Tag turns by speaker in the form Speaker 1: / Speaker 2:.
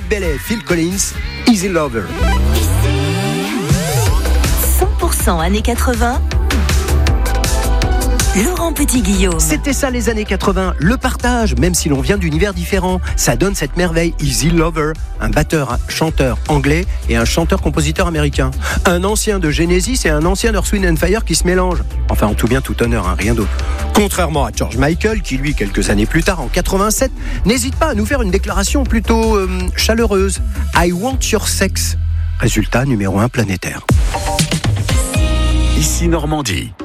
Speaker 1: David Bailey, Phil Collins, Easy Lover.
Speaker 2: 100% années 80. Laurent Petit-Guillaume.
Speaker 1: C'était ça les années 80, le partage, même si l'on vient d'univers différents. Ça donne cette merveille, Easy Lover, un batteur, chanteur anglais et un chanteur-compositeur américain. Un ancien de Genesis et un ancien d'Earth, Wind & Fire qui se mélangent. Enfin, en tout bien, tout honneur, rien d'autre. Contrairement à George Michael, qui lui, quelques années plus tard, en 87, n'hésite pas à nous faire une déclaration plutôt chaleureuse. I want your sex. Résultat numéro 1 planétaire.
Speaker 3: Ici Normandie.